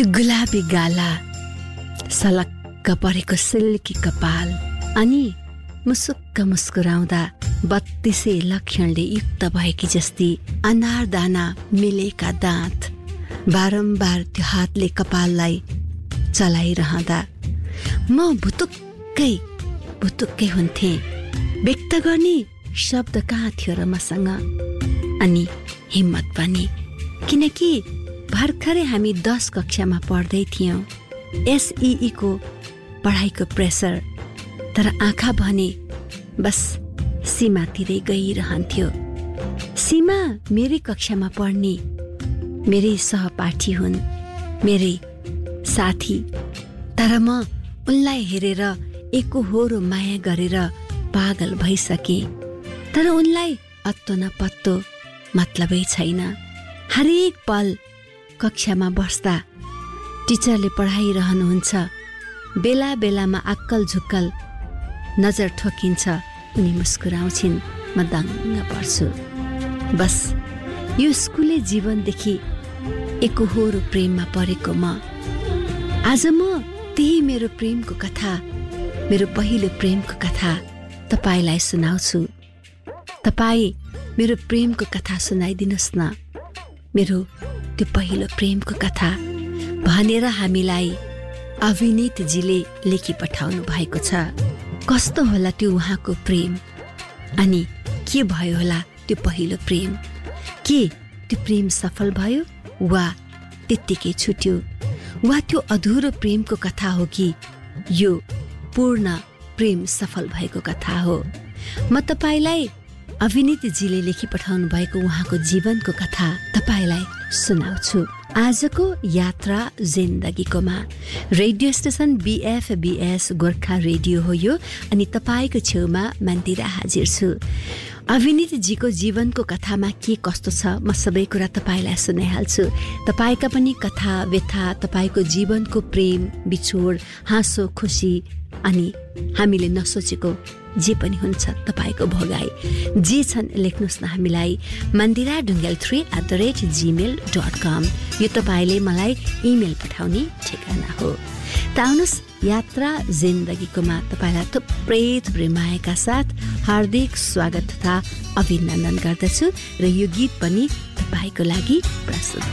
त्यो गुलाबी गाला, सलक्क परेको सिल्की कपाल अनि मुसुक्क मुस्कुराउँदा 32 लक्षणले युक्त भएकी जस्ती अनार दाना मिलेका दाँत, बारम्बार त्यो हातले कपाललाई चलाइरहँदा म भुतुक्कै हुन्थे। व्यक्त गर्ने शब्द कहाँ थियो र मसँग, अनि हिम्मत पनि, किनकि भर्खरै हामी 10 कक्षामा पढ्दै थियौं। SEE को पढाइको प्रेसर, तर आँखा भने बस सीमातिरै गइरहन्थ्यो। सीमा मेरै कक्षामा पढ्ने मेरै सहपाठी हुन्, मेरै साथी, तर म उनलाई हेरेर एकोहोरो माया गरेर पागल भइसके। तर उनलाई अत्तो न पत्तो मतलबै छैन। हरेक पल कक्षामा बस्दा टिचरले पढाइरहनुहुन्छ, बेला बेलामा अक्कल झुक्कल नजर ठोकिन्छ, उनी मुस्कुराउँछिन्, म दङ्ग पर्छु। बस यो स्कुले जीवनदेखि एकोहोरो प्रेममा परेको म आज म त्यही मेरो प्रेमको कथा, मेरो पहिलो प्रेमको कथा तपाईलाई सुनाउँछु। तपाईँ मेरो प्रेमको कथा सुनाइदिनुहोस् न, मेरो त्यो पहिलो प्रेमको कथा भनेर हामीलाई अभिनीतजीले लेखी पठाउनु भएको छ। कस्तो होला त्यो उहाँको प्रेम, अनि के भयो होला त्यो पहिलो प्रेम? के त्यो प्रेम सफल भयो वा त्यत्तिकै छुट्यो? वा त्यो अधुरो प्रेमको कथा हो कि यो पूर्ण प्रेम सफल भएको कथा हो? म तपाईलाई अभिनीतजीले लेखी पठाउनु भएको उहाँको जीवनको कथा तपाईलाई सुनाउँछु। आजको यात्रा जिन्दगीकोमा radio station BFBS Gorkha radio हो यो, अनि तपाईको छेउमा मन्दिरा हाजिर छु। अभिनीतजीको जीवनको कथामा के कस्तो छ म सबै कुरा तपाईलाई सुनाइहाल्छु। तपाईका पनि कथा व्यथा, तपाईको जीवनको प्रेम बिछोड, हाँसो खुसी, अनि हामीले नसोचेको जे पनि हुन्छ तपाईको भोगाई जे छन् लेख्नुस् न हामीलाई mandira.dungal3@gmail.com। यो तपाईले मलाई इमेल पठाउने ठेगाना हो। त आउनुस् यात्रा जिन्दगीकोमा तपाईलाई थुप्रै मायाका साथ हार्दिक स्वागत तथा अभिनन्दन गर्दछु र यो गीत पनि तपाईको लागि प्रस्तुत